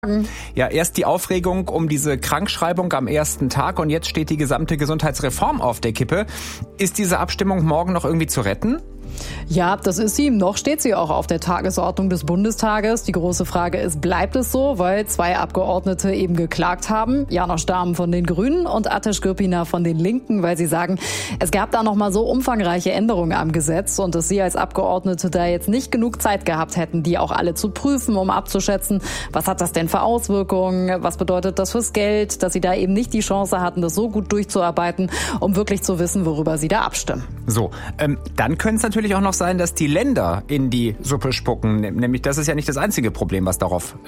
Ja, erst die Aufregung um diese Krankschreibung am ersten Tag und jetzt steht die gesamte Gesundheitsreform auf der Kippe. Ist diese Abstimmung morgen noch irgendwie zu retten? Ja, das ist sie. Noch steht sie auch auf der Tagesordnung des Bundestages. Die große Frage ist, bleibt es so? Weil 2 Abgeordnete eben geklagt haben. Janosch Dahmen von den Grünen und Ateş Gürpınar von den Linken, weil sie sagen, es gab da noch mal so umfangreiche Änderungen am Gesetz und dass sie als Abgeordnete da jetzt nicht genug Zeit gehabt hätten, die auch alle zu prüfen, um abzuschätzen, was hat das denn für Auswirkungen, was bedeutet das fürs Geld, dass sie da eben nicht die Chance hatten, das so gut durchzuarbeiten, um wirklich zu wissen, worüber sie da abstimmen. So, dann könnte es natürlich auch noch sein, dass die Länder in die Suppe spucken. Nämlich, das ist ja nicht das einzige Problem, was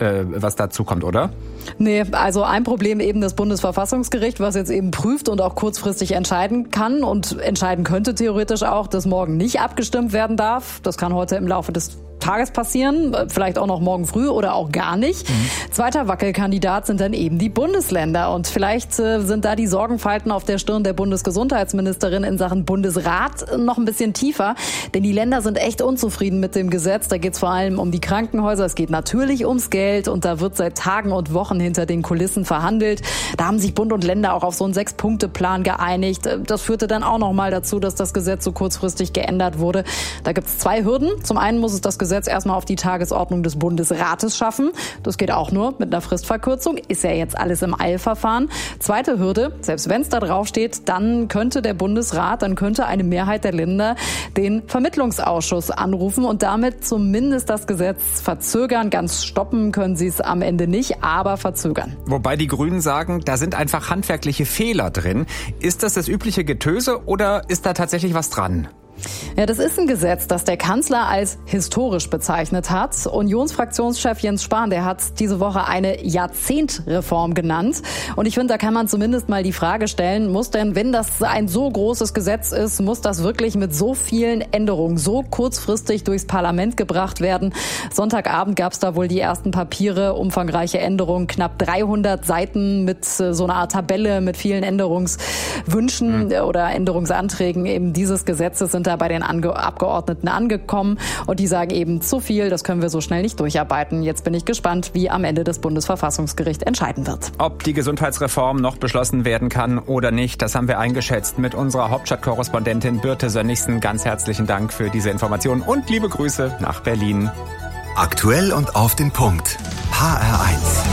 dazu kommt, oder? Nee, also ein Problem eben das Bundesverfassungsgericht, was jetzt eben prüft und auch kurzfristig entscheiden kann und entscheiden könnte theoretisch auch, dass morgen nicht abgestimmt werden darf. Das kann heute im Laufe des Tages passieren, vielleicht auch noch morgen früh oder auch gar nicht. Zweiter Wackelkandidat sind dann eben die Bundesländer und vielleicht sind da die Sorgenfalten auf der Stirn der Bundesgesundheitsministerin in Sachen Bundesrat noch ein bisschen tiefer, denn die Länder sind echt unzufrieden mit dem Gesetz. Da geht es vor allem um die Krankenhäuser, es geht natürlich ums Geld und da wird seit Tagen und Wochen hinter den Kulissen verhandelt. Da haben sich Bund und Länder auch auf so einen 6-Punkte-Plan geeinigt. Das führte dann auch noch mal dazu, dass das Gesetz so kurzfristig geändert wurde. Da gibt es 2 Hürden. Zum einen muss es das Gesetz erstmal auf die Tagesordnung des Bundesrates schaffen. Das geht auch nur mit einer Fristverkürzung. Ist ja jetzt alles im Eilverfahren. Zweite Hürde, selbst wenn es da drauf steht, dann könnte der Bundesrat, dann könnte eine Mehrheit der Länder den Vermittlungsausschuss anrufen und damit zumindest das Gesetz verzögern. Ganz stoppen können sie es am Ende nicht, aber verzögern. Wobei die Grünen sagen, da sind einfach handwerkliche Fehler drin. Ist das Übliche Getöse oder ist da tatsächlich was dran? Ja, das ist ein Gesetz, das der Kanzler als historisch bezeichnet hat. Unionsfraktionschef Jens Spahn, der hat diese Woche eine Jahrzehntreform genannt. Und ich finde, da kann man zumindest mal die Frage stellen, muss denn, wenn das ein so großes Gesetz ist, muss das wirklich mit so vielen Änderungen so kurzfristig durchs Parlament gebracht werden? Sonntagabend gab es da wohl die ersten Papiere, umfangreiche Änderungen, knapp 300 Seiten mit so einer Art Tabelle mit vielen Änderungswünschen oder Änderungsanträgen eben dieses Gesetzes sind da bei den Abgeordneten angekommen und die sagen eben zu viel, das können wir so schnell nicht durcharbeiten. Jetzt bin ich gespannt, wie am Ende das Bundesverfassungsgericht entscheiden wird. Ob die Gesundheitsreform noch beschlossen werden kann oder nicht, das haben wir eingeschätzt mit unserer Hauptstadtkorrespondentin Birte Sönnigsen. Ganz herzlichen Dank für diese Informationen und liebe Grüße nach Berlin. Aktuell und auf den Punkt. HR1.